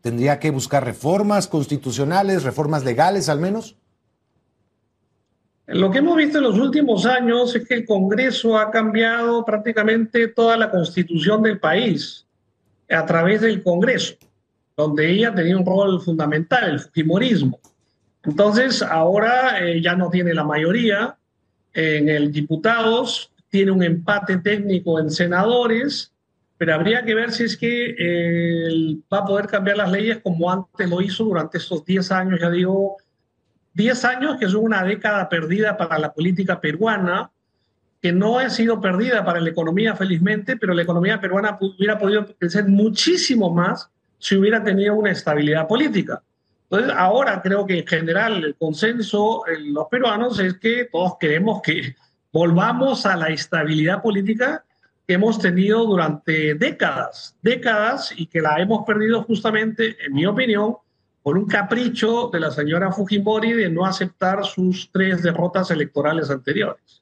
¿Tendría que buscar reformas constitucionales, reformas legales al menos? Lo que hemos visto en los últimos años es que el Congreso ha cambiado prácticamente toda la constitución del país a través del Congreso, donde ella tenía un rol fundamental, el fujimorismo. Entonces, ahora ya no tiene la mayoría en el diputados, tiene un empate técnico en senadores, pero habría que ver si es que va a poder cambiar las leyes como antes lo hizo durante estos 10 años, ya digo, 10 años que son una década perdida para la política peruana, que no ha sido perdida para la economía felizmente, pero la economía peruana hubiera podido crecer muchísimo más si hubiera tenido una estabilidad política. Entonces, ahora creo que en general el consenso en los peruanos es que todos queremos que volvamos a la estabilidad política que hemos tenido durante décadas y que la hemos perdido justamente, en mi opinión, por un capricho de la señora Fujimori de no aceptar sus 3 derrotas electorales anteriores.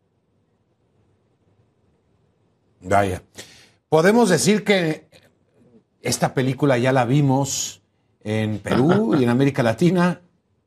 Vaya. Podemos decir que esta película ya la vimos en Perú y en América Latina.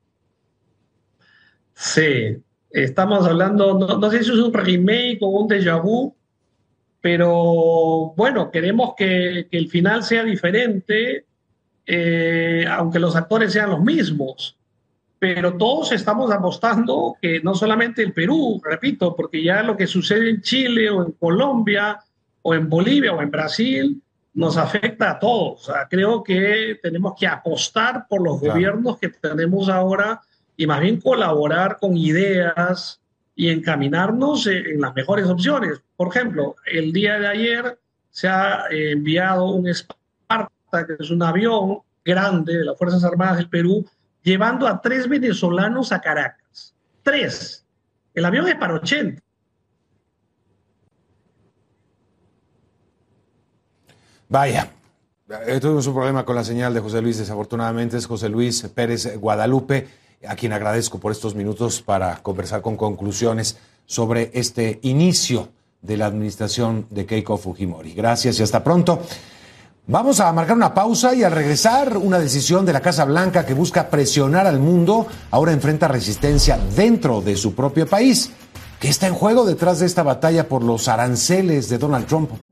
Sí, estamos hablando, no sé si es un remake o un déjà vu, pero bueno, queremos que el final sea diferente, aunque los actores sean los mismos. Pero todos estamos apostando que no solamente el Perú, repito, porque ya lo que sucede en Chile o en Colombia o en Bolivia o en Brasil nos afecta a todos. O sea, creo que tenemos que apostar por los Claro. gobiernos que tenemos ahora y más bien colaborar con ideas y encaminarnos en las mejores opciones. Por ejemplo, el día de ayer se ha enviado un Esparta, que es un avión grande de las Fuerzas Armadas del Perú, llevando a 3 venezolanos a Caracas. 3. El avión es para 80. Vaya, tuvimos un problema con la señal de José Luis, desafortunadamente es José Luis Pérez Guadalupe, a quien agradezco por estos minutos para conversar con conclusiones sobre este inicio de la administración de Keiko Fujimori. Gracias y hasta pronto. Vamos a marcar una pausa y al regresar, una decisión de la Casa Blanca que busca presionar al mundo ahora enfrenta resistencia dentro de su propio país. ¿Qué está en juego detrás de esta batalla por los aranceles de Donald Trump?